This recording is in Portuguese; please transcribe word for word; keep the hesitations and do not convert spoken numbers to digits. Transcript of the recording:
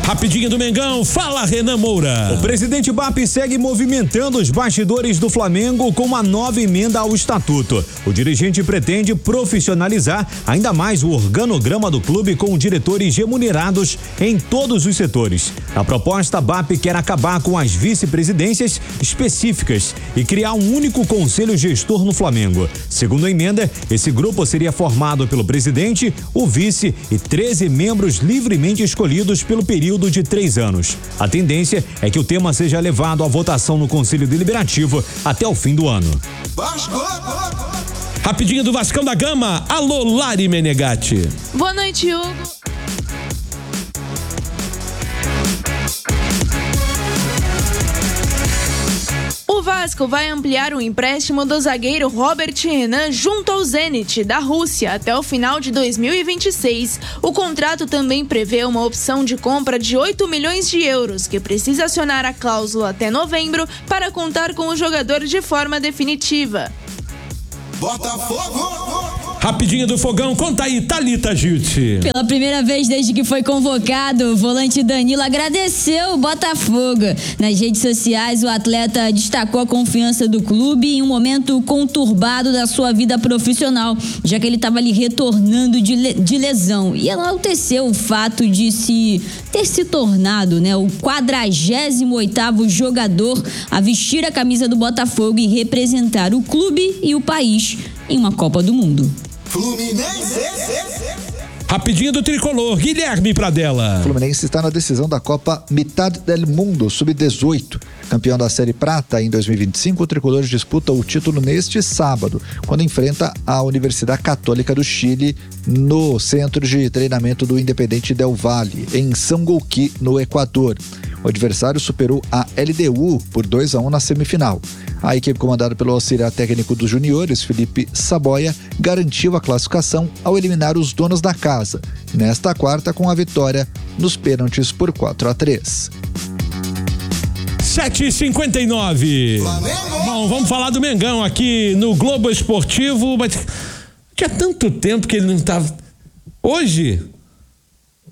Rapidinho do Mengão, fala Renan Moura. O presidente B A P segue movimentando os bastidores do Flamengo com uma nova emenda ao estatuto. O dirigente pretende profissionalizar ainda mais o organograma do clube com diretores remunerados em todos os setores. A proposta, a B A P quer acabar com as vice-presidências específicas e criar um único conselho gestor no Flamengo. Segundo a emenda, esse grupo seria formado pelo presidente, o vice e treze membros livremente escolhidos pelo período de três anos. A tendência é que o tema seja levado à votação no Conselho Deliberativo até o fim do ano. Rapidinho do Vascão da Gama, alô Lari Menegatti. Boa noite, Hugo. O Vasco vai ampliar o empréstimo do zagueiro Robert Renan junto ao Zenit da Rússia até o final de dois mil e vinte e seis. O contrato também prevê uma opção de compra de oito milhões de euros, que precisa acionar a cláusula até novembro para contar com o jogador de forma definitiva. Botafogo! Rapidinho do Fogão, conta aí, Thalita Gilte. Pela primeira vez desde que foi convocado, o volante Danilo agradeceu o Botafogo. Nas redes sociais, o atleta destacou a confiança do clube em um momento conturbado da sua vida profissional, já que ele estava ali retornando de, le- de lesão. E enalteceu o fato de se ter se tornado, né, o quadragésimo oitavo jogador a vestir a camisa do Botafogo e representar o clube e o país em uma Copa do Mundo. Fluminense. Rapidinho do Tricolor, Guilherme Pradella. O Fluminense está na decisão da Copa Mitad del Mundo, sub dezoito. Campeão da Série Prata em dois mil e vinte e cinco, o Tricolor disputa o título neste sábado, quando enfrenta a Universidade Católica do Chile no centro de treinamento do Independente Del Valle, em Sangolquí, no Equador. O adversário superou a L D U por dois a um na semifinal. A equipe comandada pelo auxiliar técnico dos juniores, Felipe Saboia, garantiu a classificação ao eliminar os donos da casa, nesta quarta com a vitória nos pênaltis por quatro a três. sete e cinquenta e nove. Bom, vamos falar do Mengão aqui no Globo Esportivo, mas tinha tanto tempo que ele não estava. Hoje,